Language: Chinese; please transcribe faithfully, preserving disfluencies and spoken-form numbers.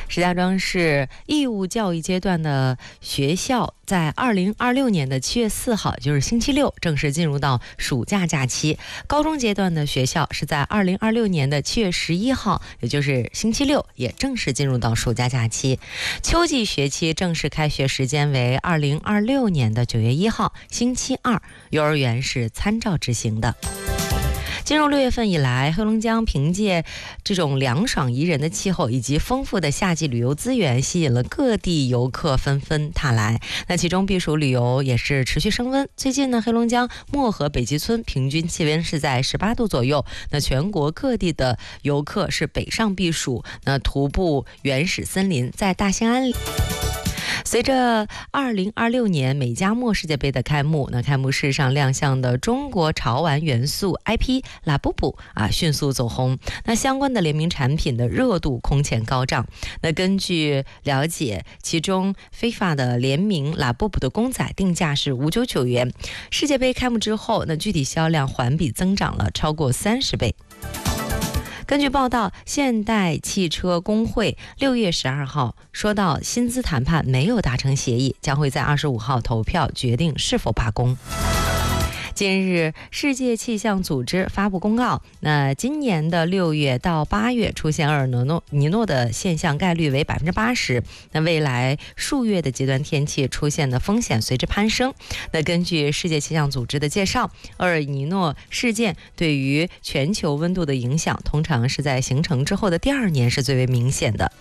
石家庄市义务教育阶段的学校在二零二六年的七月四号，就是星期六，正式进入到暑假假期。高中阶段的学校是在二零二六年的七月十一号，也就是星期六，也正式进入到暑假假期。秋季学期正式开学时间为二零二六年的九月一号，星期二。幼儿园是参照执行的。进入六月份以来，黑龙江凭借这种凉爽宜人的气候以及丰富的夏季旅游资源，吸引了各地游客纷纷踏来。那其中避暑旅游也是持续升温。最近呢，黑龙江漠河北极村平均气温是在十八度左右。那全国各地的游客是北上避暑，那徒步原始森林，在大兴安岭。随着二零二六年美加墨世界杯的开幕，那开幕式上亮相的中国潮玩元素 I P 拉布布啊迅速走红，那相关的联名产品的热度空前高涨。那根据了解，其中 FIFA 的联名拉布布的公仔定价是五百九十九元，世界杯开幕之后，那具体销量环比增长了超过三十倍。根据报道，现代汽车工会六月十二号说到，薪资谈判没有达成协议，将会在二十五号投票决定是否罢工。近日，世界气象组织发布公告，那今年的六月到八月出现厄尔尼诺的现象概率为百分之八十。那未来数月的极端天气出现的风险随之攀升。那根据世界气象组织的介绍，厄尔尼诺事件对于全球温度的影响，通常是在形成之后的第二年是最为明显的。